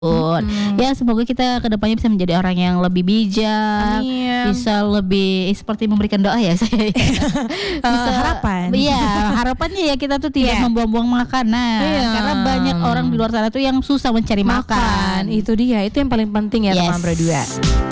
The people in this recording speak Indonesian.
Ya semoga kita kedepannya bisa menjadi orang yang lebih bijak, Amin. bisa lebih seperti memberikan doa ya saya. Bisa harapan. Iya, harapannya ya kita tuh tidak Iya. membuang-buang makanan. Iya. Karena banyak orang di luar sana tuh yang susah mencari makan. Itu dia, itu yang paling penting ya Yes. teman berdua.